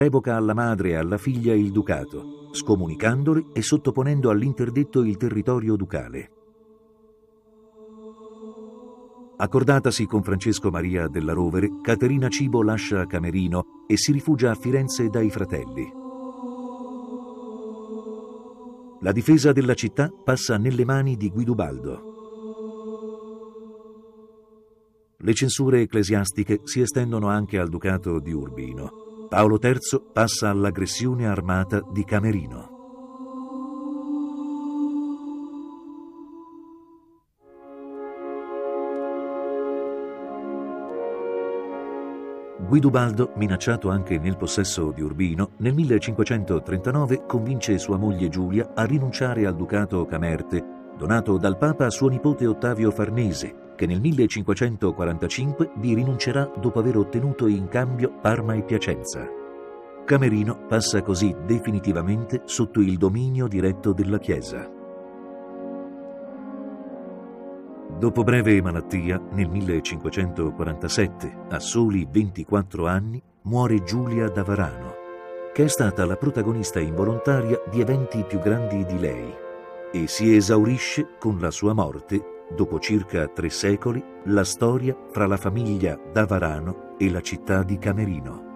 revoca alla madre e alla figlia il ducato, scomunicandoli e sottoponendo all'interdetto il territorio ducale. Accordatasi con Francesco Maria della Rovere, Caterina Cibo lascia Camerino e si rifugia a Firenze dai fratelli. La difesa della città passa nelle mani di Guidubaldo. Le censure ecclesiastiche si estendono anche al Ducato di Urbino. Paolo III passa all'aggressione armata di Camerino. Guidubaldo, minacciato anche nel possesso di Urbino, nel 1539 convince sua moglie Giulia a rinunciare al ducato Camerte, donato dal Papa a suo nipote Ottavio Farnese, che nel 1545 vi rinuncerà dopo aver ottenuto in cambio Parma e Piacenza. Camerino passa così definitivamente sotto il dominio diretto della Chiesa. Dopo breve malattia, nel 1547, a soli 24 anni, muore Giulia da Varano, che è stata la protagonista involontaria di eventi più grandi di lei, e si esaurisce con la sua morte, dopo circa 3 secoli, la storia fra la famiglia da Varano e la città di Camerino.